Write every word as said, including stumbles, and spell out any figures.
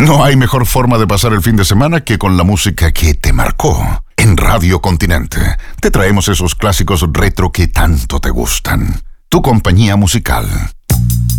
No hay mejor forma de pasar el fin de semana que con la música que te marcó. En Radio Continente te traemos esos clásicos retro que tanto te gustan. Tu compañía musical.